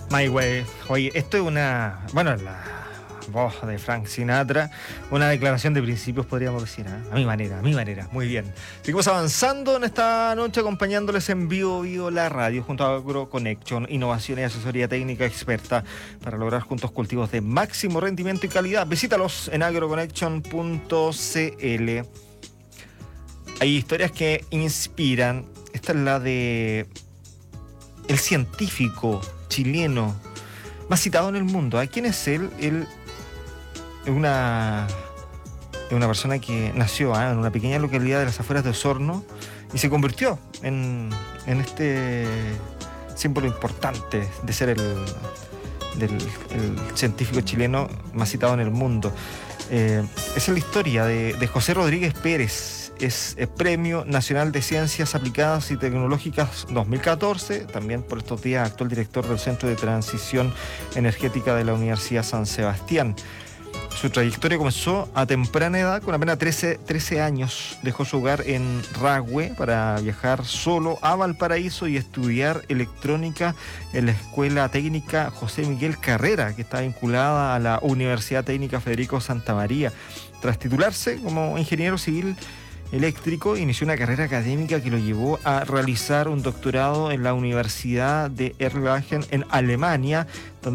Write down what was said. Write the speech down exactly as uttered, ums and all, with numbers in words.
My Way. Oye, esto es una... Bueno, la voz de Frank Sinatra, una declaración de principios, podríamos decir, ¿eh? A mi manera, a mi manera. Muy bien. Seguimos avanzando en esta noche, acompañándoles en vivo, vivo la radio, junto a AgroConnection, innovación y asesoría técnica experta para lograr juntos cultivos de máximo rendimiento y calidad. Visítalos en agroconnection punto c l. Hay historias que inspiran. Esta es la de el científico chileno más citado en el mundo. ¿A quién es él? Él es una, es una persona que nació ¿eh? en una pequeña localidad de las afueras de Osorno y se convirtió en, en este símbolo importante de ser el, del, el científico chileno más citado en el mundo. Eh, esa es la historia de, de José Rodríguez Pérez. Es el Premio Nacional de Ciencias Aplicadas y Tecnológicas dos mil catorce, también por estos días actual director del Centro de Transición Energética de la Universidad San Sebastián. Su trayectoria comenzó a temprana edad, con apenas trece, trece años. Dejó su hogar en Rahue para viajar solo a Valparaíso y estudiar electrónica en la Escuela Técnica José Miguel Carrera, que está vinculada a la Universidad Técnica Federico Santa María. Tras titularse como ingeniero civil eléctrico, inició una carrera académica que lo llevó a realizar un doctorado en la Universidad de Erlangen en Alemania, donde